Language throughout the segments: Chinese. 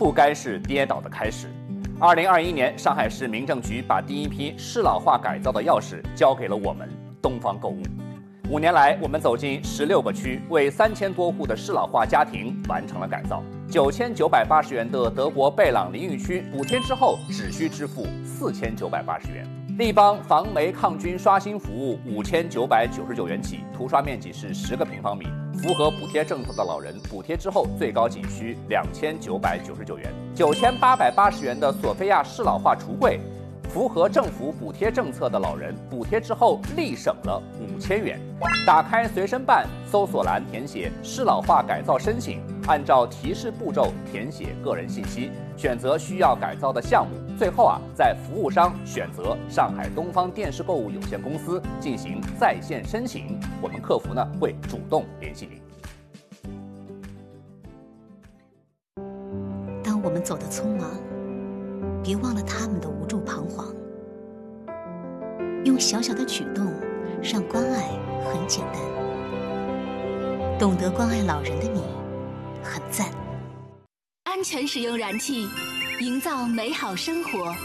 不该是跌倒的开始。2021年，上海市民政局把第一批适老化改造的钥匙交给了我们东方购物。5年来，我们走进16个区，为3000多户的适老化家庭完成了改造。9980元的德国贝朗淋浴区补贴之后，只需支付4980元。立邦防霉抗菌刷新服务5999元起，涂刷面积是10个平方米。符合补贴政策的老人，补贴之后最高仅需2999元。9880元的索菲亚适老化橱柜，符合政府补贴政策的老人，补贴之后立省了5000元。打开随身办，搜索栏填写适老化改造申请，按照提示步骤填写个人信息，选择需要改造的项目。最后在服务商选择上海东方电视购物有限公司进行在线申请，我们客服会主动联系您。 当我们走得匆忙，别忘了他们的无助彷徨。用小小的举动，让关爱很简单。懂得关爱老人的你，很赞。 安全使用燃气，营造美好生活。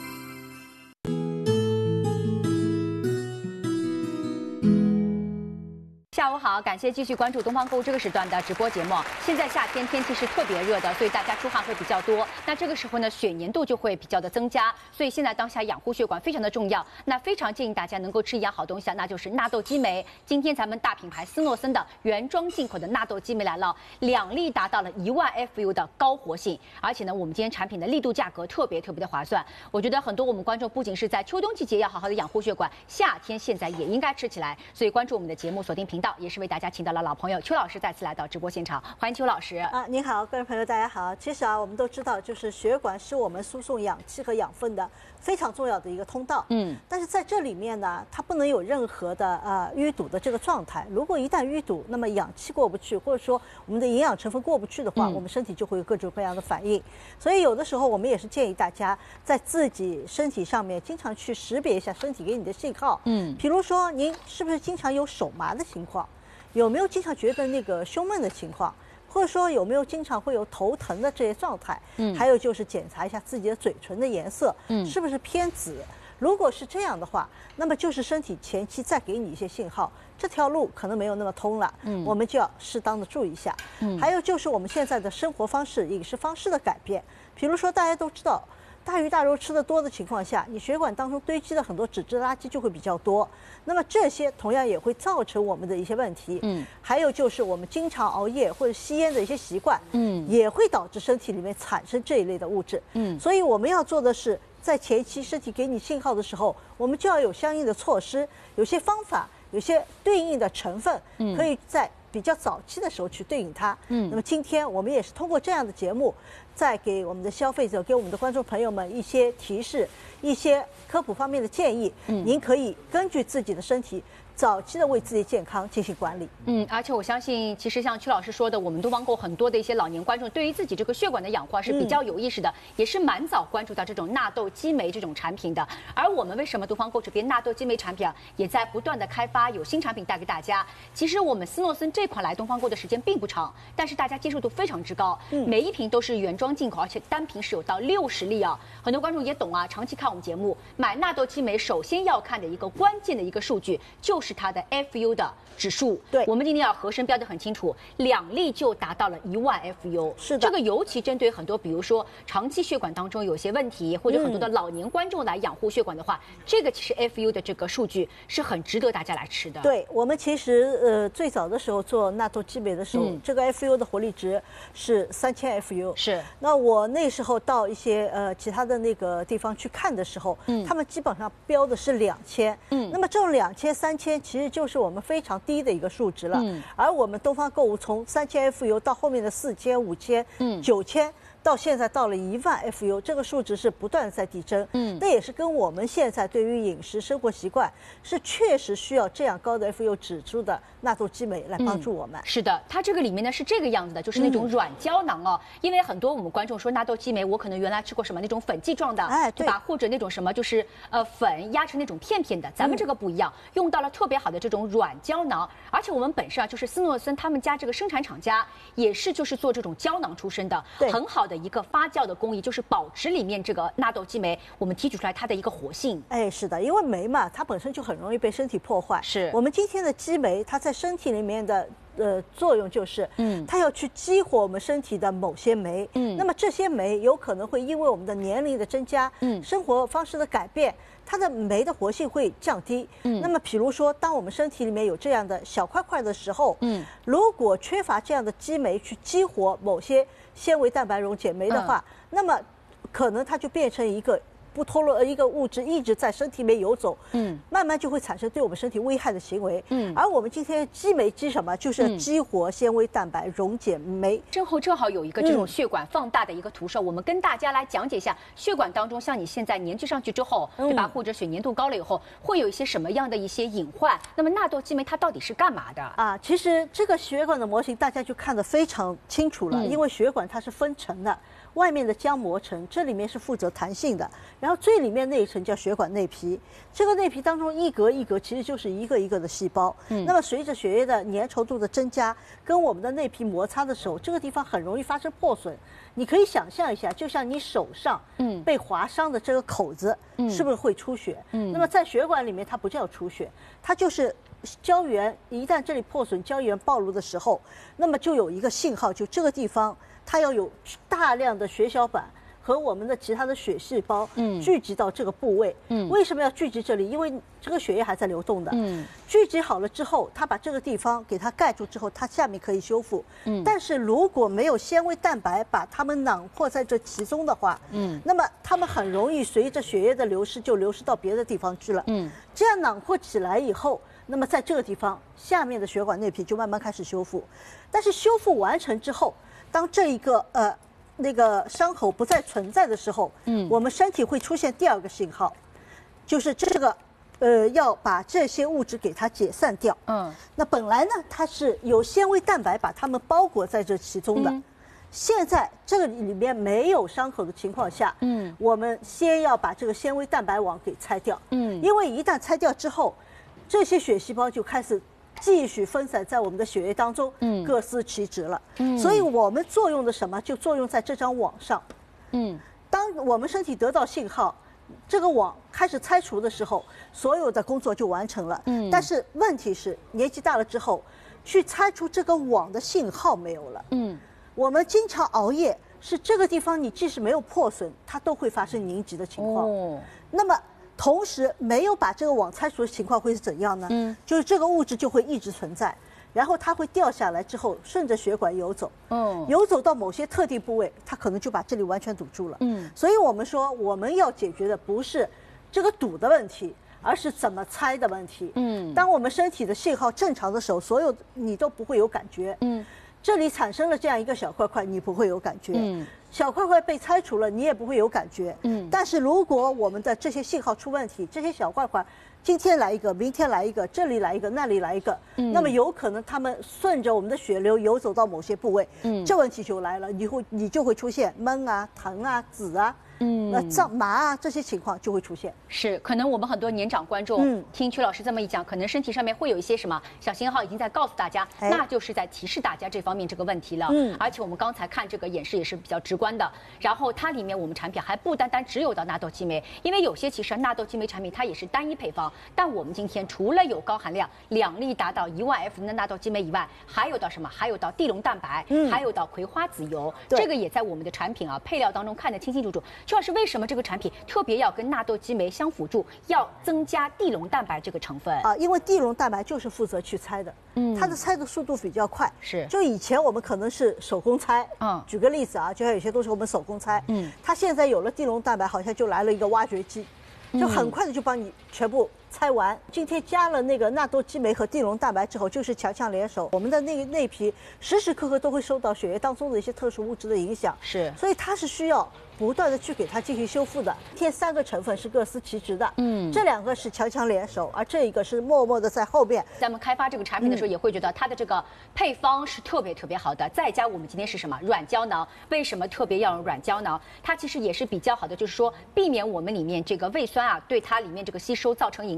下午好，感谢继续关注东方购物这个时段的直播节目。现在夏天天气是特别热的，所以大家出汗会比较多。那这个时候呢，血粘度就会比较的增加，所以现在当下养护血管非常的重要。那非常建议大家能够吃一样好东西那就是纳豆激酶。今天咱们大品牌斯诺森的原装进口的纳豆激酶来了，2粒达到了1万 FU 的高活性，而且呢，我们今天产品的力度价格特别的划算。我觉得很多我们观众不仅是在秋冬季节要好好的养护血管，夏天现在也应该吃起来。所以关注我们的节目，锁定频道。也是为大家请到了老朋友邱老师再次来到直播现场，欢迎邱老师。 您好，各位朋友，大家好。其实我们都知道，就是血管是我们输送氧气和养分的非常重要的一个通道。但是在这里面呢，它不能有任何的淤堵的这个状态。如果一旦淤堵，那么氧气过不去，或者说我们的营养成分过不去的话，我们身体就会有各种各样的反应。所以有的时候我们也是建议大家在自己身体上面经常去识别一下身体给你的信号。比如说您是不是经常有手麻的情况？有没有经常觉得那个胸闷的情况，或者说有没有经常会有头疼的这些状态？还有就是检查一下自己的嘴唇的颜色，是不是偏紫？如果是这样的话，那么就是身体前期再给你一些信号，这条路可能没有那么通了，我们就要适当的注意一下。还有就是我们现在的生活方式、饮食方式的改变，比如说大家都知道。大鱼大肉吃得多的情况下，你血管当中堆积的很多脂质垃圾就会比较多，那么这些同样也会造成我们的一些问题。还有就是我们经常熬夜或者吸烟的一些习惯，也会导致身体里面产生这一类的物质。所以我们要做的是，在前期身体给你信号的时候，我们就要有相应的措施，有些方法，有些对应的成分，可以在比较早期的时候去对应它。那么今天我们也是通过这样的节目，再给我们的消费者、给我们的观众朋友们一些提示、一些科普方面的建议。您可以根据自己的身体，早期的为自己健康进行管理。 而且我相信，其实像邱老师说的，我们东方购很多的一些老年观众，对于自己这个血管的养护是比较有意识的，也是蛮早关注到这种纳豆激酶这种产品的。而我们为什么东方购这边纳豆激酶产品也在不断的开发，有新产品带给大家。其实我们斯诺森这款来东方购的时间并不长，但是大家接受度非常之高，每一瓶都是原装进口，而且单瓶是有到60粒啊。很多观众也懂长期看我们节目，买纳豆激酶首先要看的一个关键的一个数据就是它的 FU 的指数。对，我们今天要合身标的很清楚，2粒就达到了1万 FU。是的，这个尤其针对很多，比如说长期血管当中有些问题，或者很多的老年观众来养护血管的话，这个其实 FU 的这个数据是很值得大家来吃的。 对，我们其实最早的时候做纳豆激酶的时候，这个 FU 的活力值是3000 FU。是，那我那时候到一些其他的那个地方去看的时候，他们基本上标的是2000。那么这种2000、3000其实就是我们非常低的一个数值了。而我们东方购物从3000 FU 到后面的4000、5000、9000。到现在到了1万 FU， 这个数值是不断在递增。那也是跟我们现在对于饮食生活习惯是确实需要这样高的 FU 指数的纳豆激酶来帮助我们。 是的，它这个里面呢是这个样子的，就是那种软胶囊哦。因为很多我们观众说纳豆激酶，我可能原来吃过什么那种粉剂状的，对吧？或者那种什么就是粉压成那种片片的，咱们这个不一样，用到了特别好的这种软胶囊。而且我们本身就是斯诺森他们家这个生产厂家也是就是做这种胶囊出身的，很好的的一个发酵的工艺，就是保持里面这个纳豆激酶我们提取出来它的一个活性。 哎，是的，因为酶嘛，它本身就很容易被身体破坏。 是我们今天的激酶，它在身体里面的作用就是，它要去激活我们身体的某些酶。那么这些酶有可能会因为我们的年龄的增加，生活方式的改变，它的酶的活性会降低。那么比如说，当我们身体里面有这样的小块块的时候，如果缺乏这样的激酶去激活某些纤维蛋白溶解酶的话，那么可能它就变成一个不脱落一个物质一直在身体里面游走，慢慢就会产生对我们身体危害的行为。而我们今天激酶激什么？就是激活纤维蛋白溶解酶。 身后正好有一个这种血管放大的一个图示，我们跟大家来讲解一下血管当中，像你现在年纪上去之后，对吧？或者血粘度高了以后，会有一些什么样的一些隐患？那么纳豆激酶它到底是干嘛的啊？ 其实这个血管的模型大家就看得非常清楚了，因为血管它是分层的。外面的浆膜层，这里面是负责弹性的，然后最里面那一层叫血管内皮。这个内皮当中一格一格其实就是一个一个的细胞。那么随着血液的粘稠度的增加，跟我们的内皮摩擦的时候，这个地方很容易发生破损。你可以想象一下，就像你手上被划伤的这个口子，是不是会出血？那么在血管里面它不叫出血，它就是胶原一旦这里破损，胶原暴露的时候，那么就有一个信号，就这个地方它要有大量的血小板和我们的其他的血细胞聚集到这个部位。为什么要聚集这里？因为这个血液还在流动的。聚集好了之后，它把这个地方给它盖住之后，它下面可以修复。但是如果没有纤维蛋白把它们囊括在这其中的话，那么它们很容易随着血液的流失就流失到别的地方去了。这样囊括起来以后，那么在这个地方下面的血管内皮就慢慢开始修复。但是修复完成之后，当这一个那个伤口不再存在的时候，我们身体会出现第二个信号，就是这个要把这些物质给它解散掉。那本来呢，它是有纤维蛋白把它们包裹在这其中的。现在这个里面没有伤口的情况下，我们先要把这个纤维蛋白网给拆掉。因为一旦拆掉之后，这些血细胞就开始继续分散在我们的血液当中，各司其职了。所以我们作用的什么？就作用在这张网上。当我们身体得到信号，这个网开始拆除的时候，所有的工作就完成了。但是问题是，年纪大了之后，去拆除这个网的信号没有了。我们经常熬夜，是这个地方你即使没有破损，它都会发生凝集的情况。那么同时没有把这个网拆除的情况会是怎样呢？就是这个物质就会一直存在，然后它会掉下来之后顺着血管游走，游走到某些特定部位，它可能就把这里完全堵住了。所以我们说我们要解决的不是这个堵的问题，而是怎么拆的问题。当我们身体的信号正常的时候，所有你都不会有感觉。这里产生了这样一个小块块，你不会有感觉。小块块被拆除了，你也不会有感觉。但是如果我们的这些信号出问题，这些小块块今天来一个，明天来一个，这里来一个，那里来一个，那么有可能它们顺着我们的血流游走到某些部位，这问题就来了，你就会出现闷啊、疼啊、紫啊。胀麻啊，这些情况就会出现。 是，可能我们很多年长观众听曲老师这么一讲，可能身体上面会有一些什么小信号已经在告诉大家，那就是在提示大家这方面这个问题了。而且我们刚才看这个演示也是比较直观的。然后它里面我们产品还不单单只有到纳豆激酶，因为有些其实纳豆激酶产品它也是单一配方，但我们今天除了有高含量2粒达到1万 F 的纳豆激酶以外，还有到什么？还有到地龙蛋白，还有到葵花籽油，这个也在我们的产品配料当中看得清清楚楚。曲老师，为什么这个产品特别要跟纳豆激酶相辅助，要增加地龙蛋白这个成分因为地龙蛋白就是负责去拆的，它的拆的速度比较快。 是， 就以前我们可能是手工拆，举个例子就像有些东西我们手工拆，它现在有了地龙蛋白，好像就来了一个挖掘机，就很快的就帮你全部拆完。今天加了那个纳豆激酶和地龙蛋白之后，就是强强联手，我们的那个内皮时时刻刻都会受到血液当中的一些特殊物质的影响， 是， 所以它是需要不断的去给它进行修复的。今天3个成分是各司其职的，这2个是强强联手，而这一个是默默的在后边。 咱们开发这个产品的时候，也会觉得它的这个配方是特别特别好的。再加我们今天是什么软胶囊？为什么特别要用软胶囊？它其实也是比较好的，就是说避免我们里面这个胃酸对它里面这个吸收造成影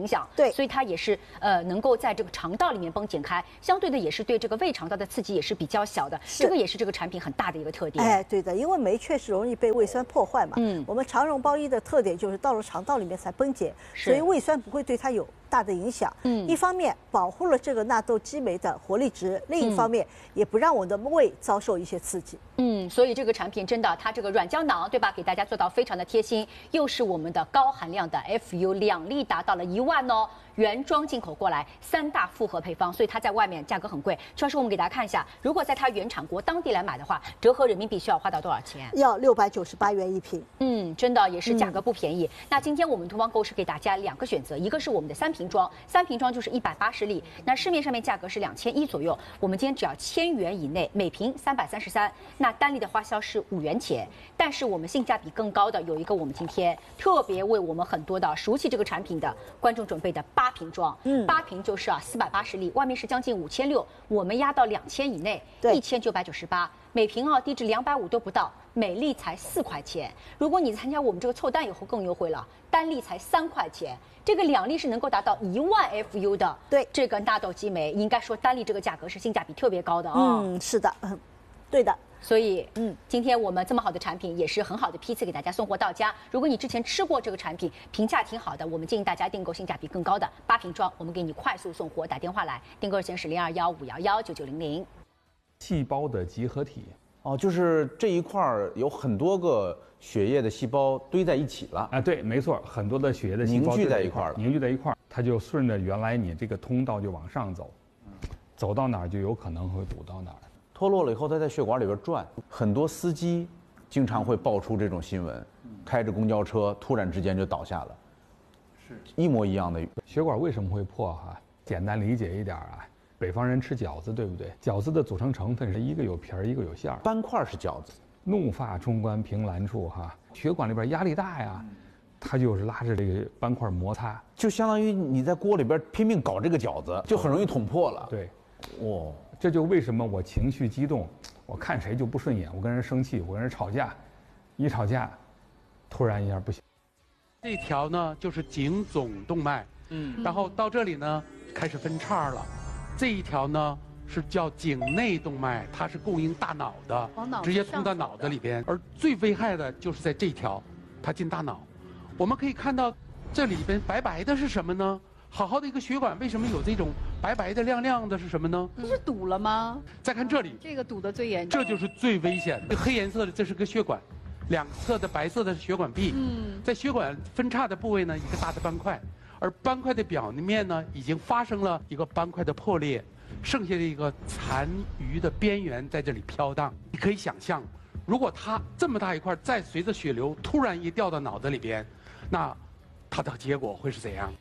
影响， 对， 所以它也是能够在这个肠道里面帮剪开，相对的也是对这个胃肠道的刺激也是比较小的，这个也是这个产品很大的一个特点。 哎，对的，因为酶确实容易被胃酸破坏嘛。我们肠溶胞1的特点就是到了肠道里面才分解，所以胃酸不会对它有大的影响。一方面保护了这个纳豆激酶的活力值，另一方面也不让我们的胃遭受一些刺激。 所以这个产品真的，它这个软胶囊，对吧？给大家做到非常的贴心，又是我们的高含量的 FU2粒达到了1万哦，原装进口过来，3大复合配方，所以它在外面价格很贵。邱老师，我们给大家看一下，如果在它原产国当地来买的话，折合人民币需要花到多少钱？ 要698元一瓶。 真的也是价格不便宜。那今天我们东方购是给大家2个选择，一个是我们的3瓶装，3瓶装就是180粒，那市面上面价格是2100左右，我们今天只要1000元以内，每瓶333，那单粒的花销是5元钱。但是我们性价比更高的有一个，我们今天特别为我们很多的熟悉这个产品的观众准备的8瓶装，8瓶就是480粒，外面是将近5600，我们压到2000以内，1998，每瓶低至250都不到，每粒才4块钱。如果你参加我们这个凑单以后更优惠了，单粒才3块钱，这个2粒是能够达到1万 FU 的。 对， 这个纳豆激酶应该说单粒这个价格是性价比特别高的啊。 是的，对的。 所以，今天我们这么好的产品也是很好的批次给大家送货到家。如果你之前吃过这个产品，评价挺好的，我们建议大家订购性价比更高的8瓶装，我们给你快速送货。打电话来，订购热线是0215119900。 细胞的集合体就是这一块儿有很多个血液的细胞堆在一起了啊，对，没错，很多的血液的细胞凝聚在一块儿了， 凝聚在一块儿，它就顺着原来你这个通道就往上走，走到哪儿就有可能会堵到哪儿。 脱落了以后，它在血管里边转。很多司机经常会爆出这种新闻，开着公交车突然之间就倒下了，是一模一样的。 血管为什么会破简单理解一点北方人吃饺子，对不对？饺子的组成成分是一个有皮儿，一个有馅儿。 斑块是饺子。 怒发冲冠凭栏处血管里边压力大呀，它就是拉着这个斑块摩擦， 就相当于你在锅里边拼命搞这个饺子，就很容易捅破了。 对，这就为什么我情绪激动，我看谁就不顺眼，我跟人生气，我跟人吵架，一吵架，突然一下不行。 这条呢就是颈总动脉，然后到这里呢开始分叉了。这一条呢是叫颈内动脉，它是供应大脑的，直接通到脑子里边。而最危害的就是在这条，它进大脑。我们可以看到这里边白白的是什么呢？好好的一个血管，为什么有这种白白的亮亮的是什么呢？ 这是堵了吗？ 再看这里， 这个堵得最严重， 这就是最危险的。黑颜色的这是个血管，两侧的白色的是血管壁。在血管分叉的部位呢，一个大的斑块，而斑块的表面呢，已经发生了一个斑块的破裂，剩下的一个残余的边缘在这里飘荡。你可以想象，如果它这么大一块，再随着血流突然一掉到脑子里边，那它的结果会是怎样？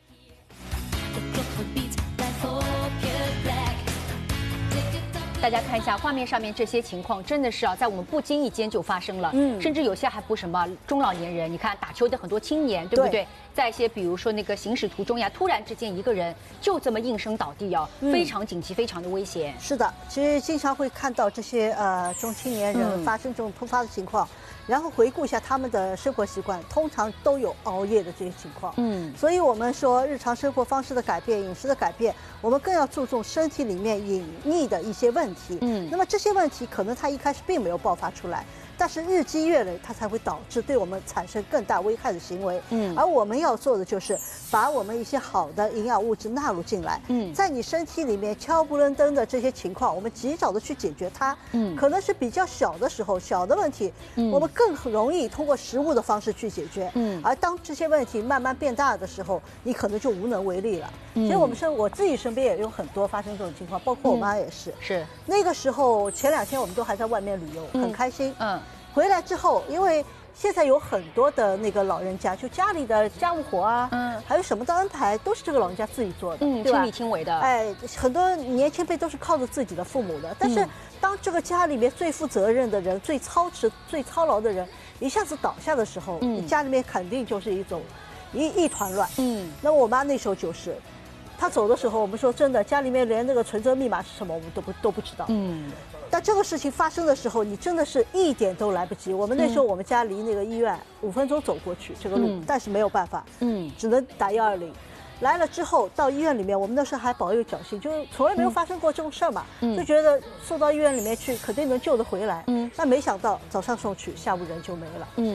大家看一下画面上面这些情况，真的是在我们不经意间就发生了，甚至有些还不什么中老年人，你看打球的很多青年，对不对？在一些比如说那个行驶途中呀，突然之间一个人就这么应声倒地非常紧急，非常的危险。 是的，其实经常会看到这些中青年人发生这种突发的情况。然后回顾一下他们的生活习惯，通常都有熬夜的这些情况。所以我们说日常生活方式的改变、饮食的改变，我们更要注重身体里面隐匿的一些问题。那么这些问题可能它一开始并没有爆发出来，但是日积月累，它才会导致对我们产生更大危害的行为。而我们要做的就是把我们一些好的营养物质纳入进来。在你身体里面敲不楞登的这些情况，我们及早的去解决它。可能是比较小的时候，小的问题，我们更容易通过食物的方式去解决。而当这些问题慢慢变大的时候，你可能就无能为力了。所以我自己身边也有很多发生这种情况，包括我妈也是。 是那个时候前2天我们都还在外面旅游，很开心。回来之后，因为现在有很多的那个老人家，就家里的家务活还有什么的安排，都是这个老人家自己做的，对吧？ 亲力亲为的。 很多年轻辈都是靠着自己的父母的，但是当这个家里面最负责任的人、最操持、最操劳的人一下子倒下的时候，家里面肯定就是一团乱。那我妈那时候就是。她走的时候，我们说真的，家里面连那个存折密码是什么，我们都不知道。但这个事情发生的时候，你真的是一点都来不及。我们那时候我们家离那个医院5分钟走过去这个路，但是没有办法，只能打120。 来了之后到医院里面，我们那时候还抱有侥幸，就是从来没有发生过这种事儿嘛，就觉得送到医院里面去肯定能救得回来。但没想到早上送去，下午人就没了。